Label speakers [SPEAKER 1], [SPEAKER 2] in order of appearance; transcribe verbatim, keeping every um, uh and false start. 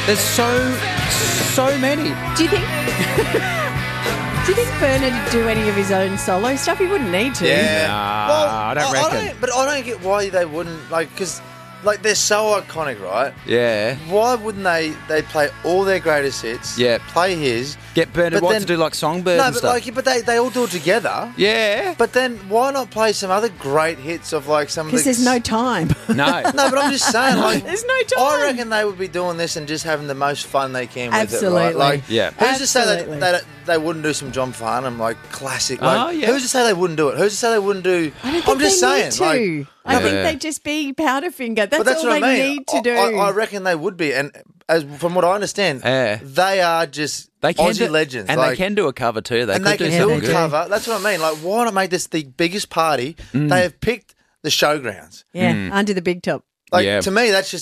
[SPEAKER 1] There's so, so many.
[SPEAKER 2] Do you think... Do you think Bernard would do any of his own solo stuff? He wouldn't need to.
[SPEAKER 3] Yeah.
[SPEAKER 1] Nah,
[SPEAKER 3] well,
[SPEAKER 1] I don't reckon.
[SPEAKER 3] I don't, but I don't get why they wouldn't, like, because, like, they're so iconic, right?
[SPEAKER 1] Yeah.
[SPEAKER 3] Why wouldn't they, they play all their greatest hits,
[SPEAKER 1] Yeah.
[SPEAKER 3] play his...
[SPEAKER 1] Get Bernard
[SPEAKER 3] but
[SPEAKER 1] White
[SPEAKER 3] then-
[SPEAKER 1] to do like songbirds
[SPEAKER 3] No,
[SPEAKER 1] and
[SPEAKER 3] but,
[SPEAKER 1] stuff.
[SPEAKER 3] like, but they, they all do it together.
[SPEAKER 1] Yeah.
[SPEAKER 3] But then why not play some other great hits of, like, some of the...
[SPEAKER 2] Because there's no time.
[SPEAKER 1] No.
[SPEAKER 3] No, but I'm just saying, like...
[SPEAKER 2] There's no time.
[SPEAKER 3] I reckon they would be doing this and just having the most fun they can with
[SPEAKER 2] Absolutely.
[SPEAKER 3] it, right? Like,
[SPEAKER 1] Yeah.
[SPEAKER 3] who's to say
[SPEAKER 2] Absolutely.
[SPEAKER 3] that, that they wouldn't do some John Farnham, like, classic? Like,
[SPEAKER 1] Oh, yeah.
[SPEAKER 3] Who's to say they wouldn't do it? Who's to say they wouldn't do...
[SPEAKER 2] I don't think
[SPEAKER 3] I'm just
[SPEAKER 2] they
[SPEAKER 3] saying,
[SPEAKER 2] need to.
[SPEAKER 3] like...
[SPEAKER 2] I
[SPEAKER 1] Yeah.
[SPEAKER 2] think they just be Powderfinger. That's,
[SPEAKER 3] But that's
[SPEAKER 2] all
[SPEAKER 3] what
[SPEAKER 2] they
[SPEAKER 3] I mean.
[SPEAKER 2] need to do.
[SPEAKER 3] I, I reckon they would be, and as from what I understand,
[SPEAKER 1] Yeah.
[SPEAKER 3] they are just
[SPEAKER 1] They can
[SPEAKER 3] Aussie
[SPEAKER 1] do,
[SPEAKER 3] legends,
[SPEAKER 1] and
[SPEAKER 3] like,
[SPEAKER 1] they can do a cover too. They
[SPEAKER 3] and
[SPEAKER 1] could
[SPEAKER 3] they can
[SPEAKER 1] do
[SPEAKER 3] do
[SPEAKER 1] something
[SPEAKER 3] a
[SPEAKER 1] good.
[SPEAKER 3] cover. That's what I mean. Like, why not make this the biggest party?
[SPEAKER 1] Mm.
[SPEAKER 3] They have picked the showgrounds.
[SPEAKER 2] yeah, under the big top.
[SPEAKER 3] Like
[SPEAKER 1] Yeah.
[SPEAKER 3] to me, that's just.